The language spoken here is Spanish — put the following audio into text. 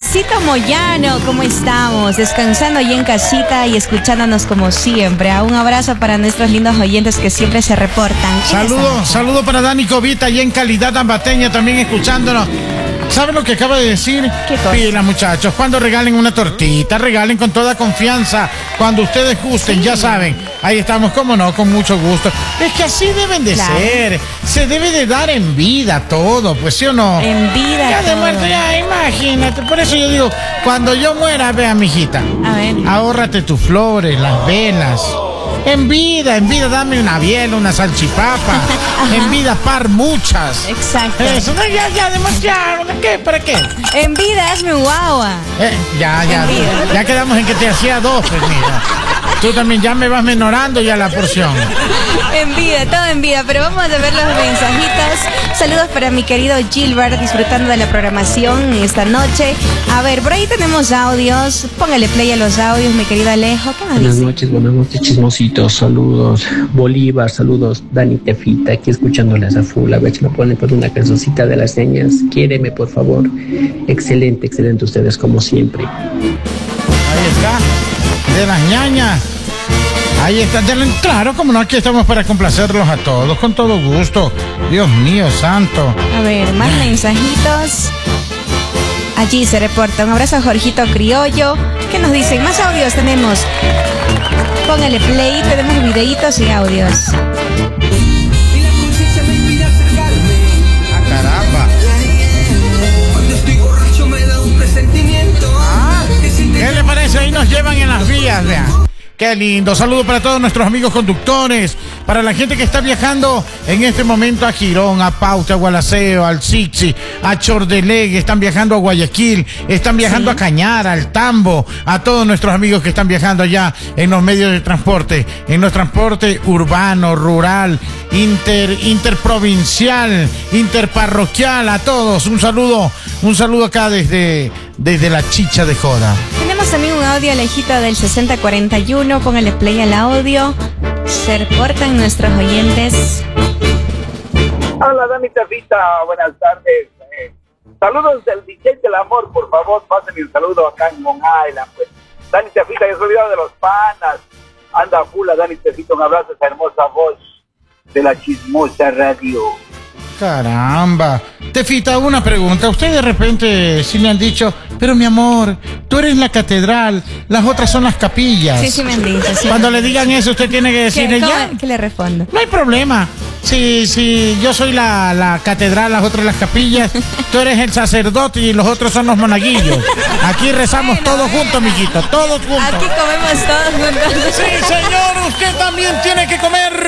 Maxito Moyano, ¿cómo estamos? Descansando ahí en casita y escuchándonos como siempre. Un abrazo para nuestros lindos oyentes que siempre se reportan. Saludo para Dani Covita ahí en Calidad Ambateña también escuchándonos. ¿Saben lo que acaba de decir? ¿Qué cosa? Pila, muchachos, cuando regalen una tortita, regalen con toda confianza. Cuando ustedes gusten, sí. Ya saben, ahí estamos, cómo no, con mucho gusto. Es que así deben de ser. Se debe de dar en vida todo, pues, ¿sí o no? En vida. Ya de muerte, ya, imagínate. Por eso yo digo, cuando yo muera, vea, mijita. A ver. Ahórrate tus flores, las velas. En vida, dame una biela, una salchipapa. En vida, par muchas. Exacto. Eso, no, ya, demasiado. ¿Qué? ¿Para qué? En vida, hazme guagua. Ya quedamos en que te hacía dos, pues mira. Tú también ya me vas menorando ya la porción. En vida, todo en vida, pero vamos a ver los mensajitos. Saludos para mi querido Gilbert, disfrutando de la programación esta noche. A ver, por ahí tenemos audios. Póngale play a los audios, mi querido Alejo. ¿Qué más dice? Buenas noches, chismositos. Saludos, Bolívar, saludos, Dani Tefita, aquí escuchándoles a full. A ver si me ponen por una cancioncita de las señas. Quiéreme, por favor. Excelente ustedes, como siempre. Ahí está, de las ñañas. Ahí está, claro, como no, aquí estamos para complacerlos a todos, con todo gusto. Dios mío, santo. A ver, más mensajitos. Allí se reporta. Un abrazo a Jorgito Criollo. ¿Qué nos dicen? Más audios tenemos. Póngale play, tenemos videitos y audios. Caramba. ¿Qué le parece? Ahí nos llevan en las vías, vean. Qué lindo. Saludos para todos nuestros amigos conductores, para la gente que está viajando en este momento a Girón, a Pauta, a Gualaceo, al Sixi, a Chordelegue, están viajando a Guayaquil, están viajando a Cañara, al Tambo, a todos nuestros amigos que están viajando allá en los medios de transporte, en los transportes urbano, rural, interprovincial, interparroquial, a todos. Un saludo acá desde la Chicha de Joda. Tenemos también un audio, Alejito, del 6041. Póngale play al audio. Se reportan nuestros oyentes. Hola, Dani Tefita, buenas tardes. Saludos del DJ del amor, por favor, pásenme un saludo acá en Long Island. Pues. Dani Tefita, yo soy olvidado de los panas. Anda full a Dani Tefita, un abrazo a esa hermosa voz de la chismosa radio. Caramba. Tefita, una pregunta. Usted de repente sí me han dicho, pero mi amor, tú eres la catedral, las otras son las capillas. Sí, me han dicho. Sí. Cuando le digan eso, usted tiene que decirle ya. ¿Qué le respondo? No hay problema. Sí, yo soy la catedral, las otras las capillas, tú eres el sacerdote y los otros son los monaguillos. Aquí rezamos todos juntos, mijito, todos juntos. Aquí comemos todos juntos. Sí, señor, usted también tiene que comer